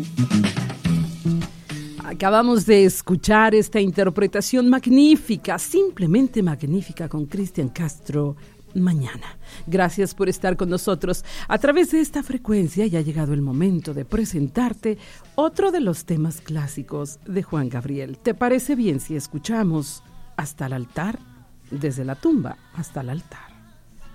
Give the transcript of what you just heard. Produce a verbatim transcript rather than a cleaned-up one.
Acabamos de escuchar esta interpretación magnífica, simplemente magnífica, con Cristian Castro, Mañana. Gracias por estar con nosotros. A través de esta frecuencia ya ha llegado el momento de presentarte otro de los temas clásicos de Juan Gabriel. ¿Te parece bien si escuchamos Hasta el altar? Desde la tumba hasta el altar.